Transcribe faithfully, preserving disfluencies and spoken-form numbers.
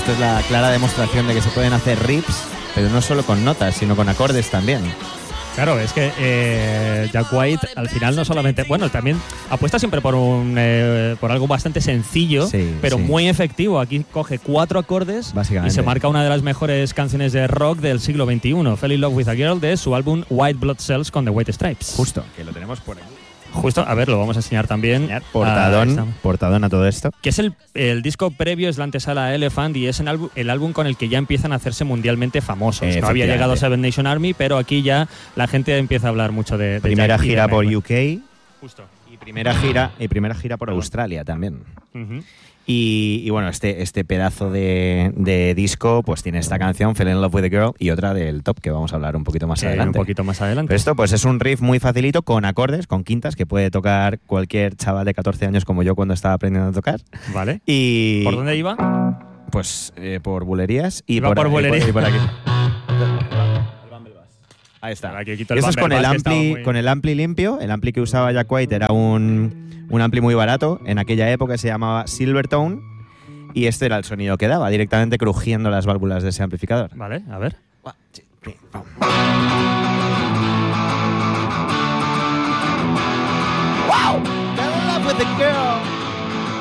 esto es la clara demostración de que se pueden hacer riffs, pero no solo con notas, sino con acordes también. Claro, es que eh, Jack White al final no solamente... Bueno, también apuesta siempre por un eh, por algo bastante sencillo, sí, pero sí. muy efectivo. Aquí coge cuatro acordes y se marca una de las mejores canciones de rock del siglo veintiuno, Fell in Love with a Girl, de su álbum White Blood Cells con The White Stripes. Justo, que lo tenemos por aquí. Justo, a ver, lo vamos a enseñar también. Enseñar portadón, a portadón a todo esto. Que es el, el disco previo, es la antesala a Elephant y es el, álbum, el álbum con el que ya empiezan a hacerse mundialmente famosos. No había llegado Seven Nation Army, pero aquí ya la gente empieza a hablar mucho de, de Primera Jack gira por U K. Justo. Y primera gira, y primera gira por Australia también. Uh-huh. Y, y bueno, este, este pedazo de, de disco pues tiene esta canción, Fell in Love with a Girl, y otra del top, que vamos a hablar un poquito más eh, adelante. Un poquito más adelante. Pero esto pues es un riff muy facilito, con acordes, con quintas, que puede tocar cualquier chaval de catorce años como yo cuando estaba aprendiendo a tocar. Vale. Y ¿Por dónde iba? Pues eh, por bulerías y iba por, por, bulería. y por, y por aquí. Ahí está. Aquí quito el Esto es con el, ampli, muy... con el ampli limpio. El ampli que usaba Jack White era un, un ampli muy barato. En aquella época se llamaba Silvertone. Y este era el sonido que daba, directamente crujiendo las válvulas de ese amplificador. Vale, a ver. One, two, three, four.